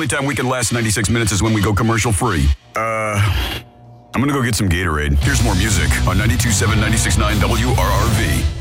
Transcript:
only time we can last 96 minutes is when we go commercial free. I'm gonna go get some Gatorade. Here's more music on 92.7, 96.9 WRRV.